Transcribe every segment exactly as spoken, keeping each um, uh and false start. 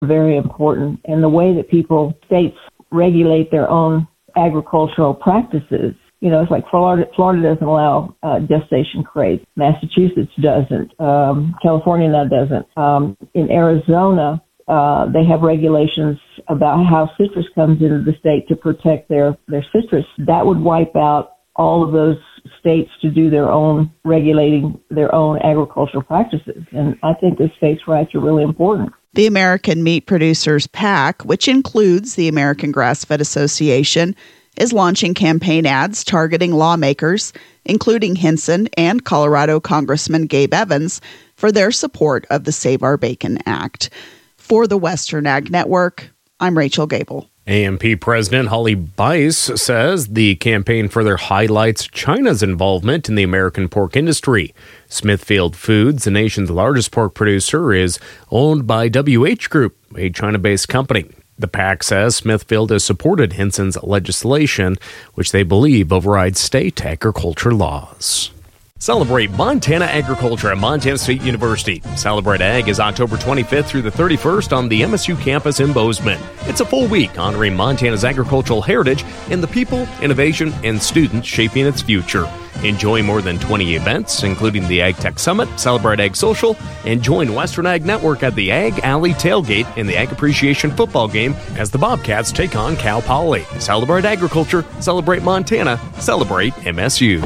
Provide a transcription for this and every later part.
very important. And the way that people, states regulate their own agricultural practices, you know, it's like Florida, Florida doesn't allow uh, gestation crates. Massachusetts doesn't. Um, California now doesn't. Um, in Arizona, uh, they have regulations about how citrus comes into the state to protect their, their citrus. That would wipe out all of those states to do their own regulating their own agricultural practices. And I think the states' rights are really important. The American Meat Producers PAC, which includes the American Grass-Fed Association, is launching campaign ads targeting lawmakers, including Hinson and Colorado Congressman Gabe Evans, for their support of the Save Our Bacon Act. For the Western Ag Network, I'm Rachel Gable. A M P President Holly Bice says the campaign further highlights China's involvement in the American pork industry. Smithfield Foods, the nation's largest pork producer, is owned by W H Group, a China-based company. The PAC says Smithfield has supported Hinson's legislation, which they believe overrides state agriculture laws. Celebrate Montana agriculture at Montana State University. Celebrate Ag is October twenty-fifth through the thirty-first on the M S U campus in Bozeman. It's a full week honoring Montana's agricultural heritage and the people, innovation, and students shaping its future. Enjoy more than twenty events, including the Ag Tech Summit, Celebrate Ag Social, and join Western Ag Network at the Ag Alley Tailgate in the Ag Appreciation football game as the Bobcats take on Cal Poly. Celebrate agriculture, celebrate Montana, celebrate M S U.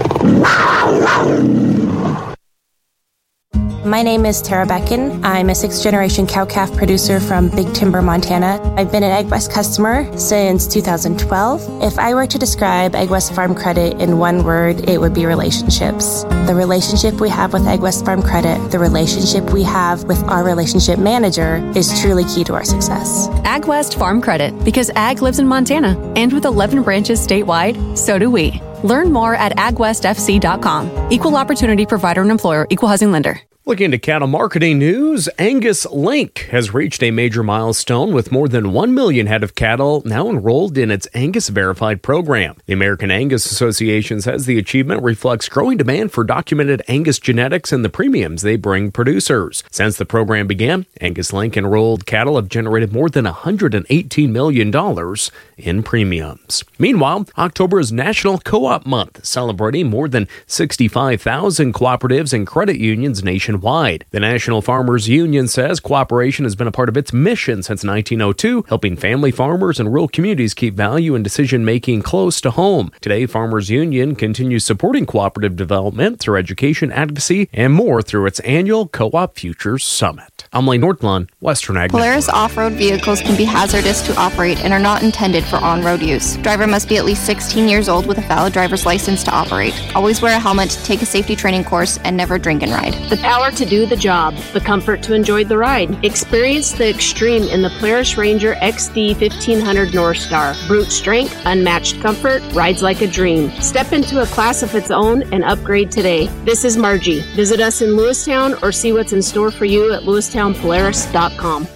My name is Tara Becken. I'm a sixth-generation cow-calf producer from Big Timber, Montana. I've been an AgWest customer since two thousand twelve. If I were to describe AgWest Farm Credit in one word, it would be relationships. The relationship we have with AgWest Farm Credit, the relationship we have with our relationship manager, is truly key to our success. AgWest Farm Credit, because ag lives in Montana. And with eleven branches statewide, so do we. Learn more at ag west f c dot com. Equal opportunity provider and employer, equal housing lender. Looking to cattle marketing news, Angus Link has reached a major milestone with more than one million head of cattle now enrolled in its Angus Verified program. The American Angus Association says the achievement reflects growing demand for documented Angus genetics and the premiums they bring producers. Since the program began, Angus Link enrolled cattle have generated more than one hundred eighteen million dollars in premiums. Meanwhile, October is National Co-op Month, celebrating more than sixty-five thousand cooperatives and credit unions nationwide. Wide. The National Farmers Union says cooperation has been a part of its mission since nineteen oh two, helping family farmers and rural communities keep value and decision-making close to home. Today, Farmers Union continues supporting cooperative development through education, advocacy, and more through its annual Co-op Futures Summit. I'm Lane Nordlund, Western Ag. Polaris off-road vehicles can be hazardous to operate and are not intended for on-road use. Driver must be at least sixteen years old with a valid driver's license to operate. Always wear a helmet, take a safety training course, and never drink and ride. The power to do the job, the comfort to enjoy the ride. Experience the extreme in the Polaris Ranger X D fifteen hundred North Star. Brute strength, unmatched comfort, rides like a dream. Step into a class of its own and upgrade today. This is Margie. Visit us in Lewistown or see what's in store for you at lewistown polaris dot com.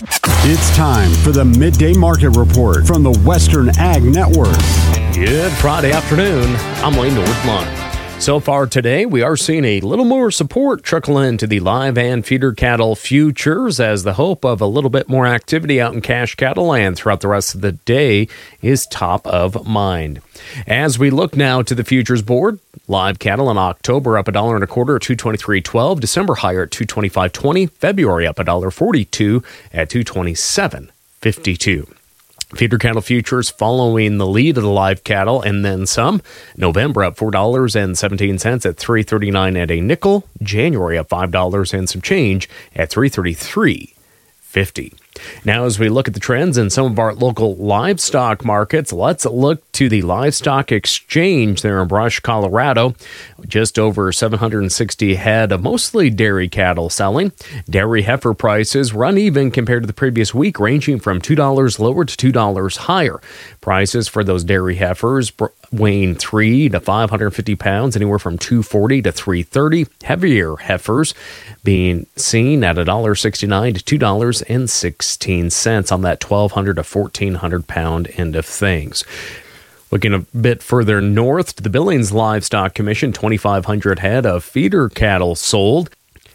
It's time for the Midday Market Report from the Western Ag Network. Good Friday afternoon. I'm Lane Nordlund. So far today, we are seeing a little more support trickle into the live and feeder cattle futures as the hope of a little bit more activity out in cash cattle land throughout the rest of the day is top of mind. As we look now to the futures board, live cattle in October up a dollar and a quarter at two twenty-three twelve, December higher at two twenty-five twenty, February up a dollar forty-two at two twenty-seven fifty-two. Feeder cattle futures following the lead of the live cattle and then some. November up four dollars and seventeen cents at three thirty-nine and a nickel. January up five dollars and some change at three thirty-three fifty. Now, as we look at the trends in some of our local livestock markets, let's look to the Livestock Exchange there in Brush, Colorado. Just over seven hundred sixty head of mostly dairy cattle selling. Dairy heifer prices run even compared to the previous week, ranging from two dollars lower to two dollars higher. Prices for those dairy heifers weighing three to five hundred fifty pounds, anywhere from two forty to three thirty. Heavier heifers being seen at one dollar sixty-nine to two dollars and sixteen cents on that twelve hundred to fourteen hundred pound end of things. Looking a bit further north to the Billings Livestock Commission, twenty-five hundred head of feeder cattle sold.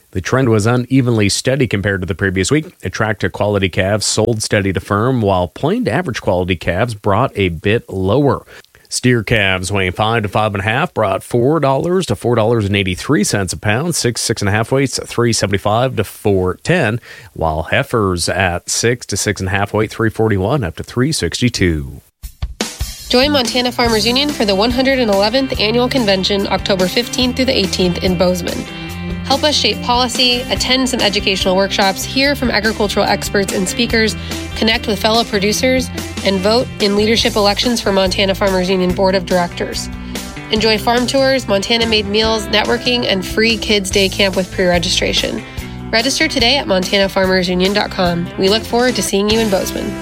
The trend was unevenly steady compared to the previous week. Attractive quality calves sold steady to firm, while plain to average quality calves brought a bit lower. Steer calves weighing five to five and a half brought four dollars to four dollars and eighty three cents a pound. Six six and a half weights three seventy five to four ten, while heifers at six to six and a half weight three forty one up to three sixty two. Join Montana Farmers Union for the one hundred eleventh Annual Convention, October fifteenth through the eighteenth in Bozeman. Help us shape policy, attend some educational workshops, hear from agricultural experts and speakers, connect with fellow producers, and vote in leadership elections for Montana Farmers Union Board of Directors. Enjoy farm tours, Montana-made meals, networking, and free Kids Day Camp with pre-registration. Register today at montana farmers union dot com. We look forward to seeing you in Bozeman.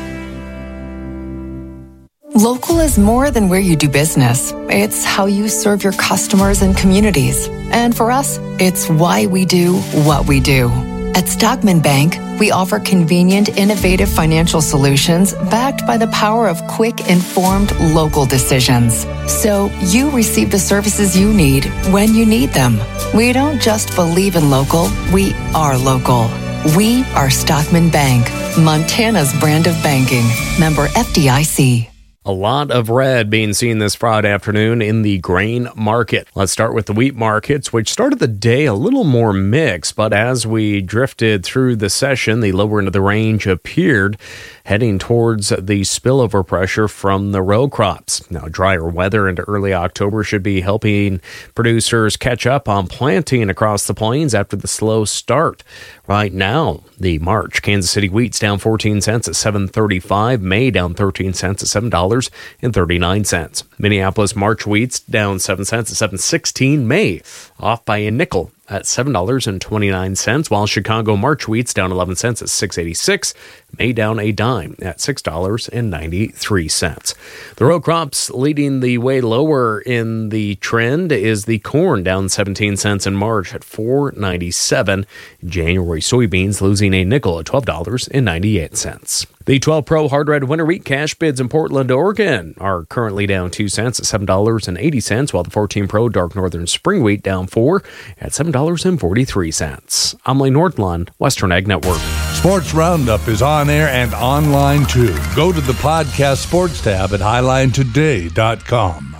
Local is more than where you do business. It's how you serve your customers and communities. And for us, it's why we do what we do. At Stockman Bank, we offer convenient, innovative financial solutions backed by the power of quick, informed local decisions. So you receive the services you need when you need them. We don't just believe in local, we are local. We are Stockman Bank, Montana's brand of banking. Member F D I C. A lot of red being seen this Friday afternoon in the grain market. Let's start with the wheat markets, which started the day a little more mixed, but as we drifted through the session, the lower end of the range appeared, heading towards the spillover pressure from the row crops. Now, drier weather into early October should be helping producers catch up on planting across the plains after the slow start. Right now, the March Kansas City wheat's down fourteen cents at seven thirty-five. May down thirteen cents at seven dollars and thirty-nine cents. Minneapolis March wheat's down seven cents at seven sixteen. May off by a nickel at seven dollars and twenty-nine cents, while Chicago March wheat's down eleven cents at six eighty-six. May down a dime at six dollars and ninety-three cents. The row crops leading the way lower in the trend is the corn, down seventeen cents in March at four ninety-seven. January soybeans losing a nickel at twelve dollars and ninety-eight cents. The twelve Pro Hard Red Winter Wheat cash bids in Portland, Oregon are currently down two cents at seven dollars and eighty cents, while the fourteen Pro Dark Northern Spring Wheat down four at seven dollars and forty-three cents. I'm Lee Nordlund, Western Ag Network. Sports Roundup is on air and online too. Go to the podcast sports tab at highline today dot com.